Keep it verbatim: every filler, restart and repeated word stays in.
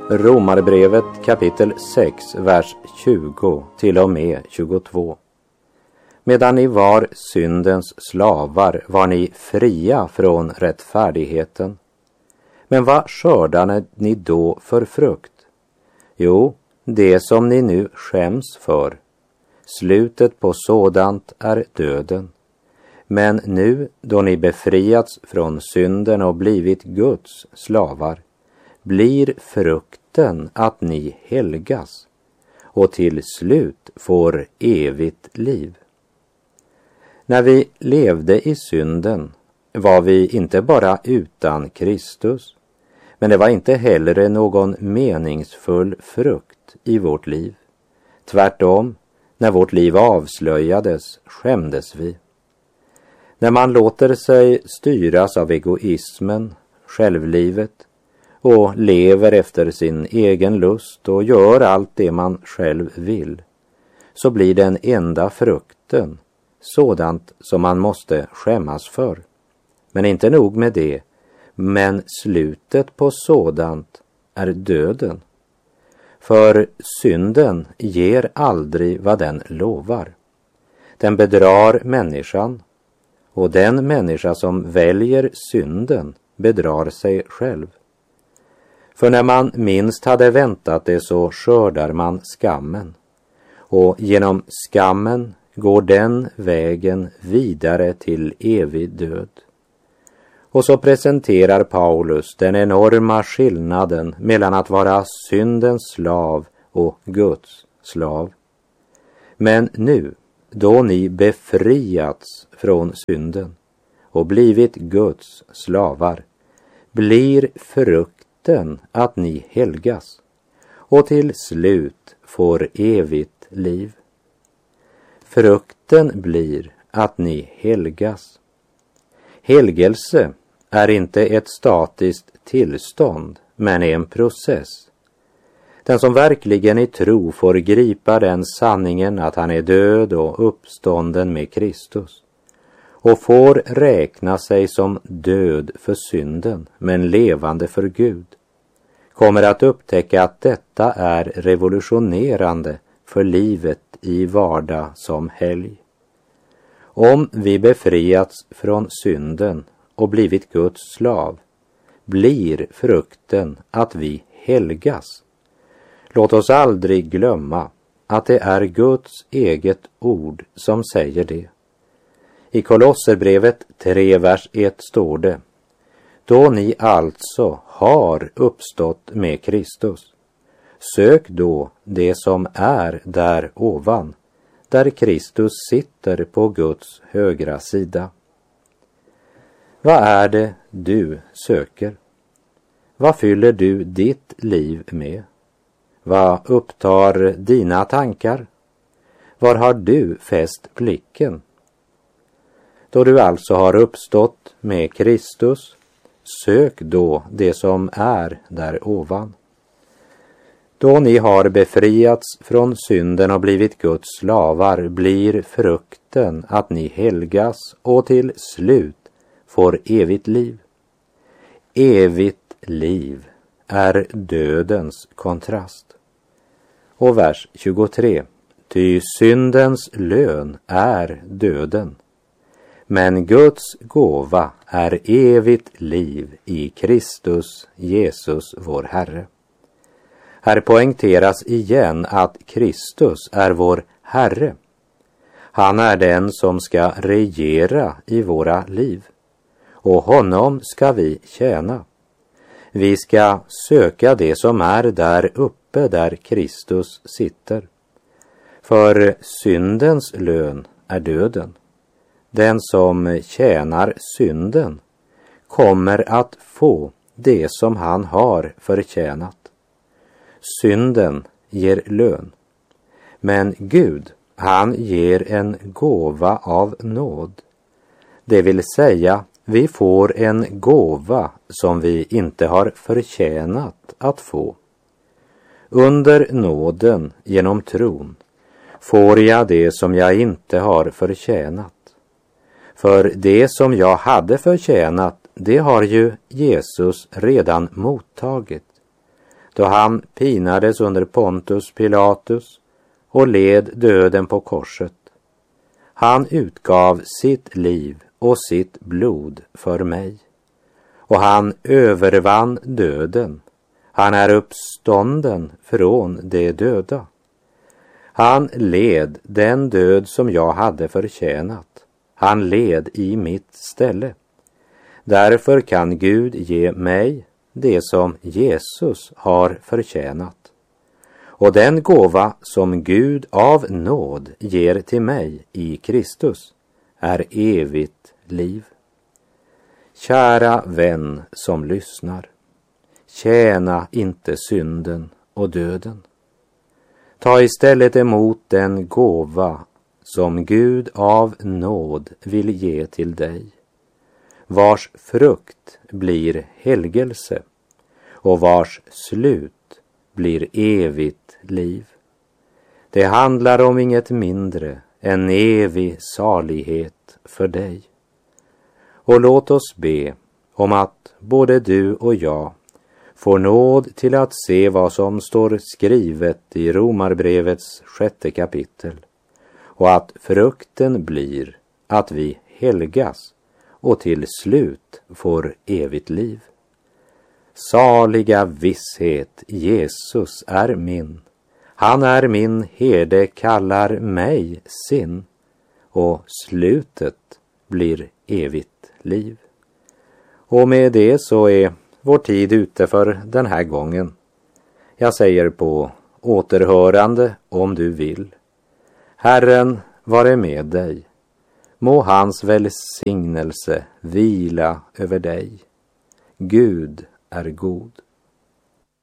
Romarbrevet kapitel sex, vers tjugo till och med tjugotvå. Medan ni var syndens slavar var ni fria från rättfärdigheten. Men vad skördade ni då för frukt? Jo, det som ni nu skäms för. Slutet på sådant är döden. Men nu då ni befriats från synden och blivit Guds slavar, blir frukten att ni helgas och till slut får evigt liv. När vi levde i synden var vi inte bara utan Kristus, men det var inte heller någon meningsfull frukt i vårt liv. Tvärtom, när vårt liv avslöjades skämdes vi. När man låter sig styras av egoismen, självlivet, och lever efter sin egen lust och gör allt det man själv vill, så blir den enda frukten sådant som man måste skämmas för. Men inte nog med det, men slutet på sådant är döden. För synden ger aldrig vad den lovar. Den bedrar människan, och den människa som väljer synden bedrar sig själv. För när man minst hade väntat det så skördar man skammen, och genom skammen går den vägen vidare till evig död. Och så presenterar Paulus den enorma skillnaden mellan att vara syndens slav och Guds slav. Men nu, då ni befriats från synden och blivit Guds slavar, blir frukten att ni helgas och till slut får evigt liv. Frukten blir att ni helgas. Helgelse är inte ett statiskt tillstånd, men en process. Den som verkligen i tro får gripa den sanningen att han är död och uppstånden med Kristus och får räkna sig som död för synden men levande för Gud, kommer att upptäcka att detta är revolutionerande för livet i vardag som helg. Om vi befriats från synden och blivit Guds slav, blir frukten att vi helgas. Låt oss aldrig glömma att det är Guds eget ord som säger det. I Kolosserbrevet tre, vers ett står det: Då ni alltså har uppstått med Kristus, sök då det som är där ovan, där Kristus sitter på Guds högra sida. Vad är det du söker? Vad fyller du ditt liv med? Vad upptar dina tankar? Var har du fäst blicken? Då du alltså har uppstått med Kristus, sök då det som är där ovan. Då ni har befriats från synden och blivit Guds slavar, blir frukten att ni helgas och till slut får evigt liv. Evigt liv är dödens kontrast. Och vers tjugotre: Ty syndens lön är döden, men Guds gåva är evigt liv i Kristus Jesus vår Herre. Här poängteras igen att Kristus är vår Herre. Han är den som ska regera i våra liv, och honom ska vi tjäna. Vi ska söka det som är där uppe där Kristus sitter. För syndens lön är döden. Den som tjänar synden kommer att få det som han har förtjänat. Synden ger lön, men Gud, han ger en gåva av nåd. Det vill säga, vi får en gåva som vi inte har förtjänat att få. Under nåden genom tron får jag det som jag inte har förtjänat. För det som jag hade förtjänat, det har ju Jesus redan mottagit, då han pinades under Pontus Pilatus och led döden på korset. Han utgav sitt liv och sitt blod för mig. Och han övervann döden. Han är uppstånden från de döda. Han led den död som jag hade förtjänat. Han led i mitt ställe. Därför kan Gud ge mig det som Jesus har förtjänat. Och den gåva som Gud av nåd ger till mig i Kristus är evigt liv. Kära vän som lyssnar, tjäna inte synden och döden. Ta istället emot den gåva som Gud av nåd vill ge till dig, vars frukt blir helgelse och vars slut blir evigt liv. Det handlar om inget mindre än evig salighet för dig. Och låt oss be om att både du och jag får nåd till att se vad som står skrivet i Romarbrevets sjätte kapitel, och att frukten blir att vi helgas och till slut får evigt liv. Saliga visshet, Jesus är min. Han är min herde, kallar mig sin, och slutet blir evigt liv. Och med det så är vår tid ute för den här gången. Jag säger på återhörande om du vill. Herren vare med dig. Må hans välsignelse vila över dig. Gud är god.